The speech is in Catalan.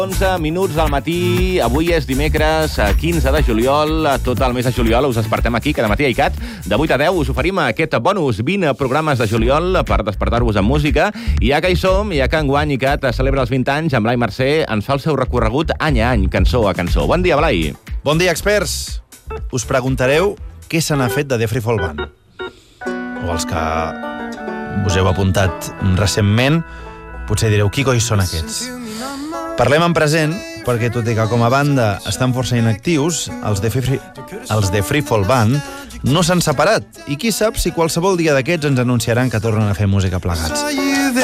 11 minuts del matí, avui és dimecres 15 de juliol, tot el mes de juliol us despertem aquí, cada matí a ICAT, de 8 a 10 us oferim aquest bonus 20 programes de juliol per despertar-vos amb música, i ja que hi som, ja que enguany ICAT celebra els 20 anys, en Blai Mercè ens fa el seu recorregut any a any, cançó a cançó. Bon dia, Blai. Bon dia, experts. Us preguntareu què se n'ha fet de The Free Fall Band. O els que us heu apuntat recentment, potser direu, qui coi són aquests? Parlem en present, perquè tot i que com a banda estan força inactius, els The Free Fall Band no s'han separat, i qui sap si qualsevol dia d'aquests ens anunciaran que tornen a fer música plegats.